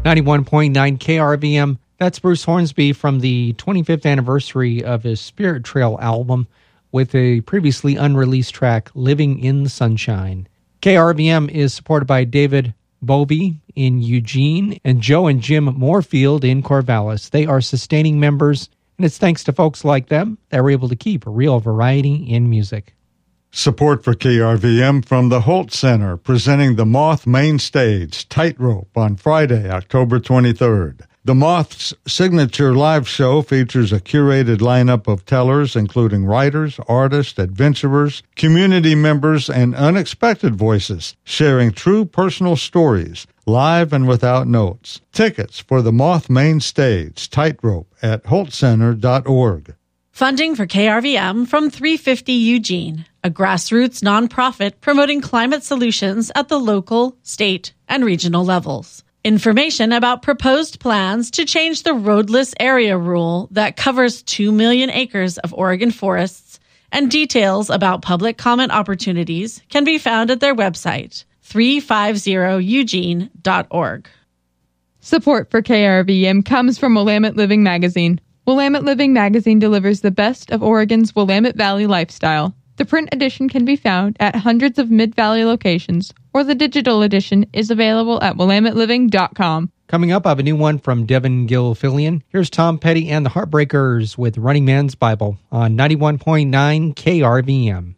91.9 KRVM. That's Bruce Hornsby from the 25th anniversary of his Spirit Trail album with a previously unreleased track, Living in the Sunshine. KRVM is supported by David Bovey in Eugene and Joe and Jim Moorfield in Corvallis. They are sustaining members, and it's thanks to folks like them that we're able to keep a real variety in music. Support for KRVM from the Holt Center, presenting the Moth Main Stage, Tightrope, on Friday, October 23rd. The Moth's signature live show features a curated lineup of tellers, including writers, artists, adventurers, community members, and unexpected voices, sharing true personal stories, live and without notes. Tickets for the Moth Main Stage, Tightrope, at holtcenter.org. Funding for KRVM from 350 Eugene, a grassroots nonprofit promoting climate solutions at the local, state, and regional levels. Information about proposed plans to change the roadless area rule that covers 2 million acres of Oregon forests and details about public comment opportunities can be found at their website, 350eugene.org. Support for KRVM comes from Willamette Living Magazine. Willamette Living Magazine delivers the best of Oregon's Willamette Valley lifestyle. The print edition can be found at hundreds of Mid-Valley locations, or the digital edition is available at WillametteLiving.com. Coming up, I have a new one from Devin Gilfillian. Here's Tom Petty and the Heartbreakers with Running Man's Bible on 91.9 KRVM.